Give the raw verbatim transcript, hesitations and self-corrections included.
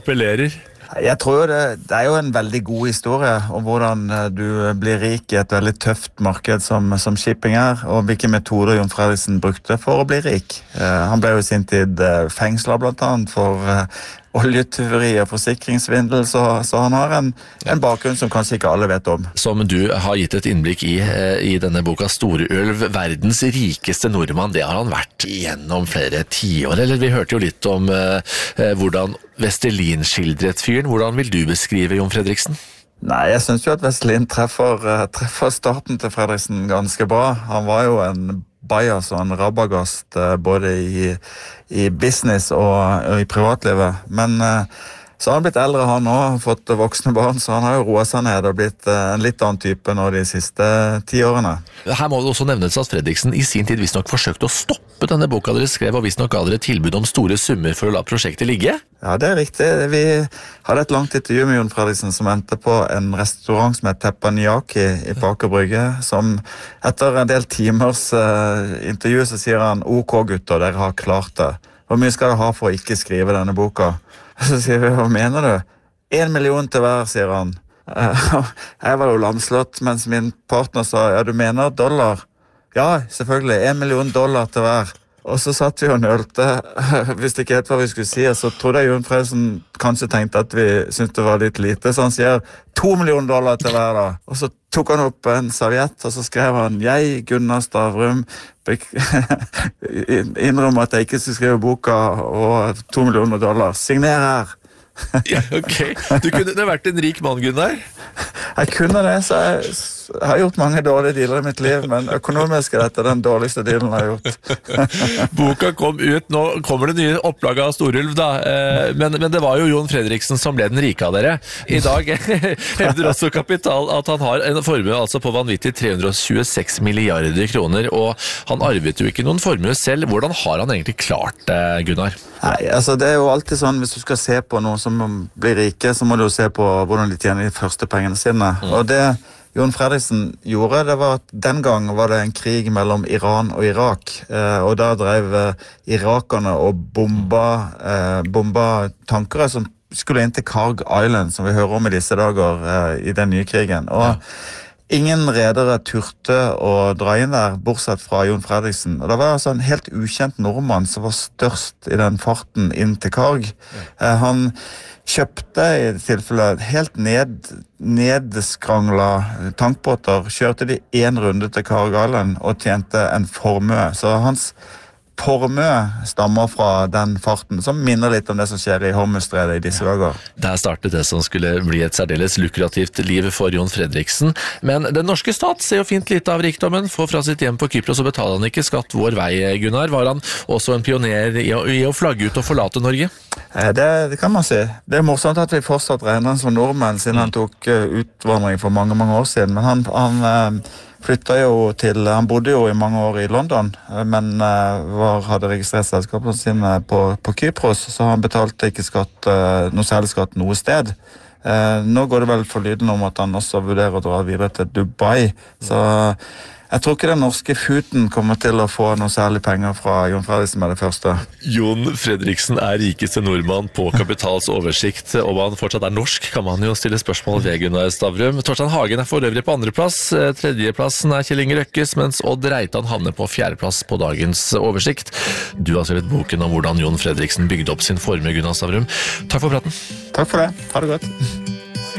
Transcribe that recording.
appellerer? Jeg tror jo det, det er jo en veldig god historie om hvordan du blir rik i et veldig tøft marked som, som shipping er, og hvilke metoder Jon Fredriksen brukte for å bli rik. Eh, han ble jo i sin tid eh, fengslet blant annet for eh, oljetyveri og forsikringsvindel, så, så han har en, en bakgrunn som kanskje ikke alle vet om. Som du har gitt et innblikk i i denne boka Storulv, verdens rikeste nordmann, det har han vært gjennom flere tiår. Eller vi hørte jo litt om eh, hvordan Vestelin skildret fyren. Hvordan vil du beskrive Jon Fredriksen? Nei, jeg synes jo at Vestelin treffer, uh, treffer starten til Fredriksen ganske bra. Han var jo en bajas og en rabagast uh, både i, i business og, og i privatlivet. Men uh, så har han blitt eldre han også, fått voksne barn, så han har jo roet seg ned og blitt uh, en litt annen type nå de siste ti årene. Her må det også nevnes at Fredriksen i sin tid visstnok forsøkte å stoppe denne boka dere skrev, og visstnok ga dere tilbud om store summer for å la prosjektet ligge. Ja, det er riktig. Vi hadde et langt intervju med Jon Fredriksen som endte på en restaurant som het Teppanyaki i Aker Brygge, som etter en del timers uh, intervju så sier han, ok gutter, dere har klart det. Hvor mye skal dere ha for å ikke skrive denne boka? Så sier vi, hva mener du? En million til hver, sier han. Uh, jeg var jo lamslått, mens min partner sa, ja, du mener dollar? Ja, selvfølgelig, en million dollar til hver. Og så satt vi og nølte, hvis det ikke helt hva vi skulle si, så trodde jeg Jon Fredriksen kanskje tenkte at vi syntes det var litt lite, så han sier to millioner dollar til hver da. Og så tok han opp en serviett, og så skrev han, jeg, Gunnar Stavrum, innrømmer at jeg ikke skal skrive boka og to millioner dollar. Signer her! Ja, ok. Du kunne vært en rik mann, Gunnar. Jeg kunne det, så jeg, jeg har gjort mange dårlige dealer i mitt liv, men økonomisk er dette den dårligste dealen jeg har gjort. Boka kom ut, nå kommer det nye opplaget av Storulv da, men, men det var jo Jon Fredriksen som ble den rike av dere. I dag hevder også Kapital at han har en formue altså på vanvittig tre hundre og tjueseks milliarder kroner, og han arvet jo ikke noen formue selv. Hvordan har han egentlig klart det, Gunnar? Nei, altså det er jo alltid sånn, hvis du skal se på noen som blir rike, så må du jo se på hvordan de tjener de første pengene sine. Mm. Og det Jon Fredriksen gjorde, det var at den gang var det en krig mellom Iran og Irak, eh, og da drev eh, irakerne og bomba, eh, bomba tankere som skulle inn til Karg Island, som vi hører om i disse dager eh, i den nye krigen. Og ja. Ingen redere turte å dra inn der, bortsett fra Jon Fredriksen. Og det var altså en helt ukjent nordmann som var størst i den farten inn til Karg. Eh, han kjøpte i tilfelle helt ned, nedskrangla tankbåter, kjørte de en runde til Karg Island og tjente en formue. Så hans formue stammer fra den farten, som minner litt om det som skjer i Hormuzstredet i disse dager. Der startet det som skulle bli et særdeles lukrativt liv for Jon Fredriksen. Men den norske stat ser jo fint litt av rikdommen. Får fra sitt hjem på Kypros og betaler han ikke skatt vår vei, Gunnar. Var han også en pioner i å, i å flagge ut og forlate Norge? Det, det kan man si. Det er morsomt at vi fortsatt regner han som nordmenn, siden mm. han tok utvandring for mange, mange år siden. Men han... han flyttet jo til, han bodde jo i mange år i London, men var, hadde registrert selskapene sine på, på Kypros, så han betalte ikke skatt, noe særlig skatt noe sted. Nå går det vel forlydende om at han også vurderer å dra videre til Dubai, så jeg tror ikke den norske futen kommer til å få noe særlig penger fra Jon Fredriksen med det første. Jon Fredriksen er rikeste nordmann på Kapitals oversikt, og om han fortsatt er norsk, kan man jo stille spørsmål ved Gunnar Stavrum. Torstein Hagen er for øvrig på andreplass, tredjeplassen er Kjell Inge Røkkes, mens Odd Reitan havner på fjerdeplass på dagens oversikt. Du har skrevet boken om hvordan Jon Fredriksen bygde opp sin formue, Gunnar Stavrum. Takk for praten. Takk for det. Ha det godt.